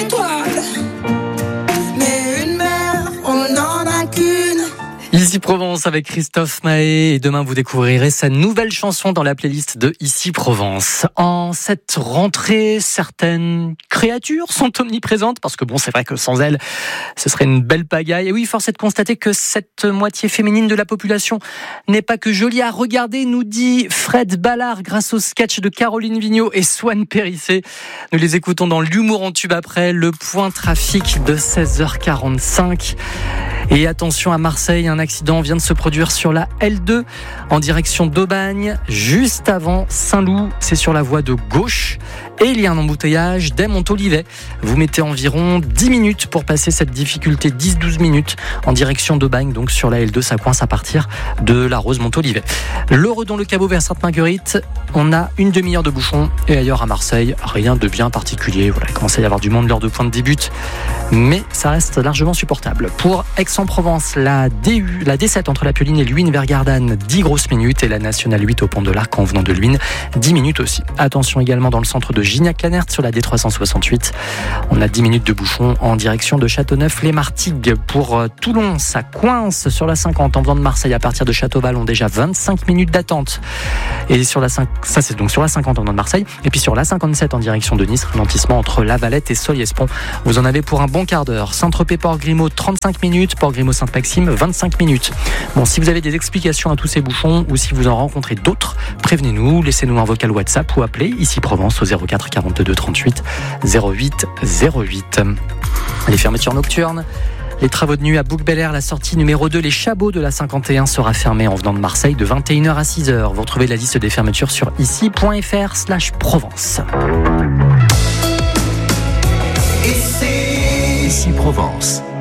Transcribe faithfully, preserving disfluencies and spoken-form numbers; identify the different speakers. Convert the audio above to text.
Speaker 1: étoile. Mais une mer, on n'en a qu'une.
Speaker 2: Ici Provence avec Christophe Mahé, et demain vous découvrirez sa nouvelle chanson dans la playlist de Ici Provence. En cette rentrée, certaines créatures sont omniprésentes parce que bon, c'est vrai que sans elles, ce serait une belle pagaille. Et oui, force est de constater que cette moitié féminine de la population n'est pas que jolie à regarder, nous dit Fred Ballard grâce au sketch de Caroline Vigneault et Swan Périssé. Nous les écoutons dans l'humour en tube après le point trafic de seize heures quarante-cinq. Et attention à Marseille, un accident vient de se produire sur la L deux en direction d'Aubagne, juste avant Saint-Loup. C'est sur la voie de gauche et il y a un embouteillage dès Montolivet. Vous mettez environ dix minutes pour passer cette difficulté, dix à douze minutes en direction d'Aubagne. Donc sur la L deux, ça coince à partir de la Rose Montolivet. Le Redon-le-Caveau vers Sainte-Marguerite, on a une demi-heure de bouchon. Et ailleurs à Marseille, rien de bien particulier. Voilà, il commence à y avoir du monde, l'heure de pointe débute, mais ça reste largement supportable. Pour Aix-en-Provence, la D U, la D sept entre la Pioline et Luynes vers Gardanne, dix grosses minutes, et la nationale huit au Pont de l'Arc en venant de Luynes, dix minutes aussi. Attention également dans le centre de Gignac-Lanert sur la D trois cent soixante-huit. On a dix minutes de bouchon en direction de Châteauneuf-les-Martigues. Pour Toulon, ça coince sur la cinquante en venant de Marseille à partir de Châteauval, ont déjà vingt-cinq minutes d'attente. Et sur la cinq, ça c'est donc sur la cinquante en venant de Marseille. Et puis sur la cinquante-sept en direction de Nice, ralentissement entre La Valette et Soyez-Pont. Vous en avez pour un bon quart d'heure. Saint-Tropez-Port-Grimaud, trente-cinq minutes. Port-Grimaud-Sainte-Maxime, vingt-cinq minutes. Bon, si vous avez des explications à tous ces bouchons ou si vous en rencontrez d'autres, prévenez-nous, laissez-nous un vocal WhatsApp ou appelez Ici Provence au zéro quatre quarante-deux trente-huit zéro huit zéro huit. Les fermetures nocturnes. Les travaux de nuit à Bouc-Bel-Air, la sortie numéro deux, les Chabots de la cinquante et un sera fermée en venant de Marseille de vingt et une heures à six heures. Vous retrouvez la liste des fermetures sur ici.fr slash Provence.
Speaker 3: Ici Provence.